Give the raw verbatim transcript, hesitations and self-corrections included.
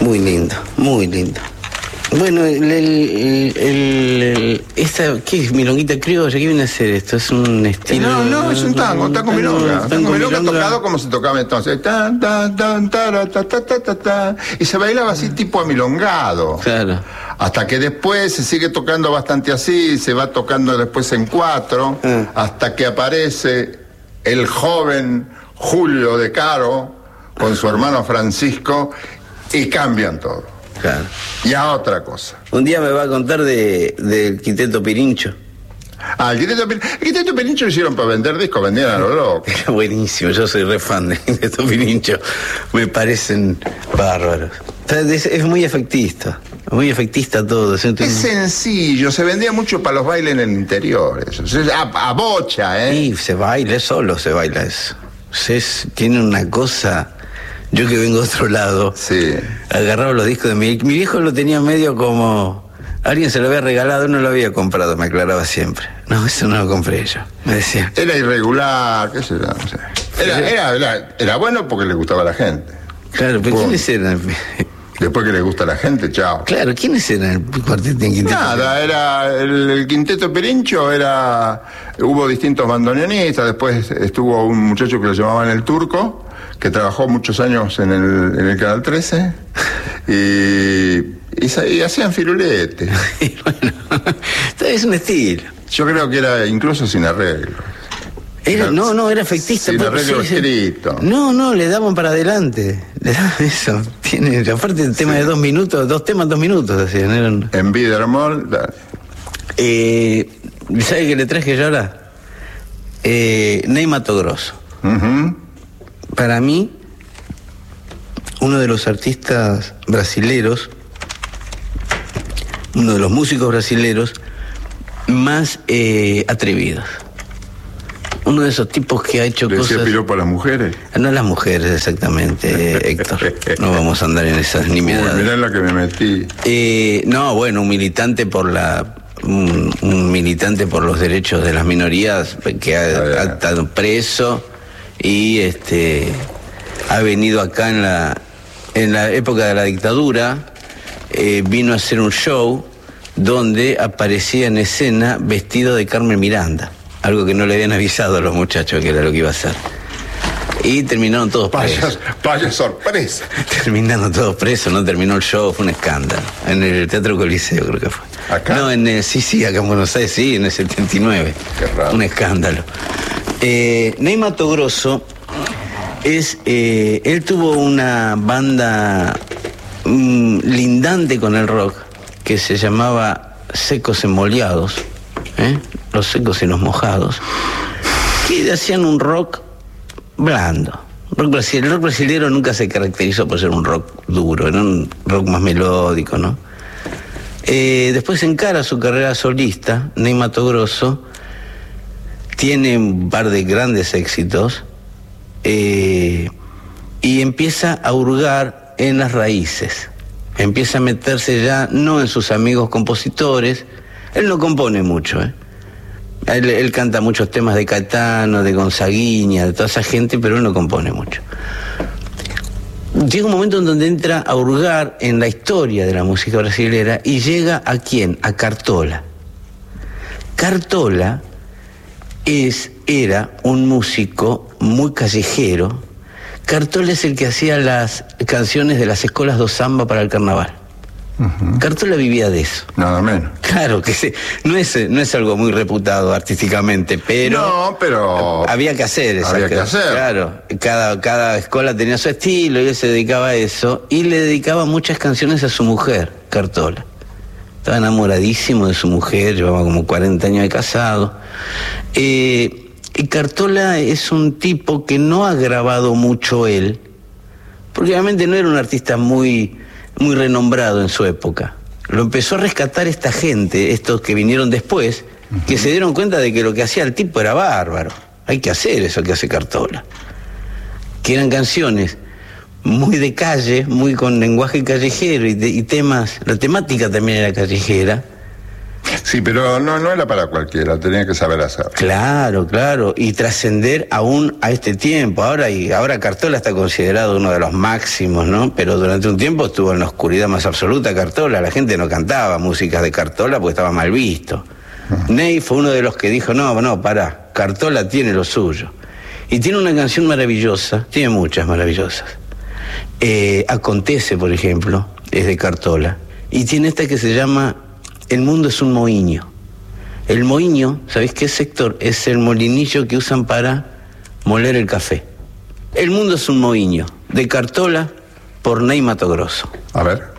muy lindo, muy lindo. Bueno, el, el, el, el, esta, ¿qué es? Milonguita criolla, ¿qué viene a ser esto? Es un estilo... No, no, es un tango, un tango milonga. Un tango milonga tocado como se tocaba entonces. Tan, tan, tan, tara, ta, ta, ta, ta, ta, y se bailaba así tipo amilongado. Claro. Hasta que después se sigue tocando bastante así, se va tocando después en cuatro, ah. hasta que aparece el joven Julio De Caro con su hermano Francisco y cambian todo. Claro. Y a otra cosa. Un día me va a contar de del Quinteto Pirincho. Ah, el Quinteto Pirincho, el Quinteto Pirincho lo hicieron para vender discos, vendían a lo loco. Era buenísimo, yo soy re fan del Quinteto Pirincho. Me parecen bárbaros. Es, es muy efectista, muy efectista todo. ¿Sí? Es sencillo, se vendía mucho para los bailes en el interior. Eso. A, a bocha, ¿eh? Sí, se baila, solo se baila eso. Es, tiene una cosa... Yo que vengo de otro lado, sí. agarraba los discos de mi... Mi viejo lo tenía medio como... Alguien se lo había regalado, no lo había comprado, me aclaraba siempre. No, eso no lo compré yo, me decía. Era irregular, qué sé yo, no sé. Era, era, era, era bueno porque le gustaba a la gente. Claro, pero ¿quiénes eran? Después que le gusta a la gente, chao. Claro, ¿quiénes eran el cuarteto en Quinteto? Nada, era el, el Quinteto Pirincho, era... Hubo distintos bandoneonistas, después estuvo un muchacho que lo llamaban El Turco, que trabajó muchos años en el, en el Canal trece, y, y, y hacían firuletes. Y bueno, es un estilo. Yo creo que era incluso sin arreglo. Era, no, no, era efectista. Sin arreglo sí, escrito. No, no, le daban para adelante. Le daban eso. Tiene, aparte el tema sí. de dos minutos, dos temas, dos minutos hacían. Eran... En Bidermol, dale. Eh, ¿Sabe qué le traje yo ahora? Eh, Ney Matogrosso. Uh-huh. Para mí, uno de los artistas brasileros, uno de los músicos brasileros más eh, atrevidos. Uno de esos tipos que ha hecho ¿Le cosas... ¿Le decía piropo a las mujeres? No a las mujeres, exactamente, Héctor. No vamos a andar en esas nimiedades. Uy, mirá en la que me metí. Eh, no, bueno, un militante por la... Un, un militante por los derechos de las minorías que ha, ha estado preso y este ha venido acá en la en la época de la dictadura, eh, vino a hacer un show donde aparecía en escena vestido de Carmen Miranda, algo que no le habían avisado a los muchachos que era lo que iba a hacer. Y terminaron todos presos. Vaya sorpresa. Terminaron todos presos, no terminó el show, fue un escándalo. En el Teatro Coliseo creo que fue. ¿Acá? No, en el, sí, sí, acá en Buenos Aires, sí, en el setenta y nueve. Qué raro. Un escándalo. Eh, Ney Matogrosso es, eh, él tuvo una banda mm, lindante con el rock que se llamaba Secos Emoliados, ¿eh? Los secos y los mojados, que hacían un rock blando. Rock brasileño. El rock brasileño nunca se caracterizó por ser un rock duro, era un rock más melódico, ¿no? Eh, después encara su carrera solista, Ney Matogrosso, tiene un par de grandes éxitos eh, y empieza a hurgar en las raíces, empieza a meterse ya no en sus amigos compositores, él no compone mucho, ¿eh? Él, él canta muchos temas de Caetano, de Gonzaguiña, de toda esa gente, pero él no compone mucho. Llega un momento en donde entra a hurgar en la historia de la música brasilera y llega ¿a quién? A Cartola. Cartola es, era un músico muy callejero. Cartola es el que hacía las canciones de las escuelas do samba para el carnaval. Uh-huh. Cartola vivía de eso. Nada menos. Claro que sí. No es, no es algo muy reputado artísticamente, pero... No, pero... Había que hacer eso. Había que hacer. Claro. Cada, cada escuela tenía su estilo y él se dedicaba a eso. Y le dedicaba muchas canciones a su mujer, Cartola. Estaba enamoradísimo de su mujer, llevaba como cuarenta años de casado. Eh, y Cartola es un tipo que no ha grabado mucho él, porque obviamente no era un artista muy... muy renombrado en su época. Lo empezó a rescatar esta gente, estos que vinieron después, uh-huh. que se dieron cuenta de que lo que hacía el tipo era bárbaro. Hay que hacer eso que hace Cartola. Que eran canciones muy de calle, muy con lenguaje callejero y, de, y temas, la temática también era callejera, Sí, pero no, no era para cualquiera, tenía que saber hacer. Claro, claro, y trascender aún a este tiempo. Ahora y ahora Cartola está considerado uno de los máximos, ¿no? Pero durante un tiempo estuvo en la oscuridad más absoluta Cartola. La gente no cantaba músicas de Cartola porque estaba mal visto. Uh-huh. Ney fue uno de los que dijo, no, no, pará, Cartola tiene lo suyo. Y tiene una canción maravillosa, tiene muchas maravillosas. Eh, Acontece, por ejemplo, es de Cartola. Y tiene esta que se llama El mundo es un moinho. El moinho, ¿sabéis qué sector? Es el molinillo que usan para moler el café. El mundo es un moinho, de Cartola por Ney Matogrosso. A ver.